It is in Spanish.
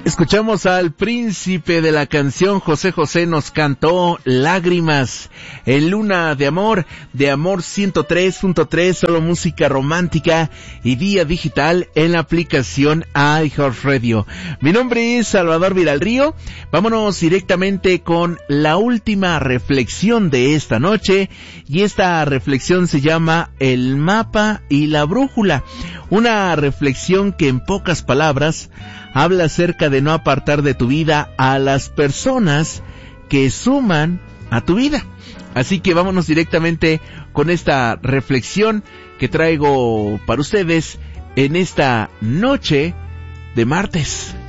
Escuchamos al príncipe de la canción. José José nos cantó Lágrimas en Luna de Amor 103.3, solo música romántica y vía digital en la aplicación iHeartRadio. Mi nombre es Salvador Villarrío. Vámonos directamente con la última reflexión de esta noche, y esta reflexión se llama El mapa y la brújula. Una reflexión que en pocas palabras habla acerca de no apartar de tu vida a las personas que suman a tu vida. Así que vámonos directamente con esta reflexión que traigo para ustedes en esta noche de martes.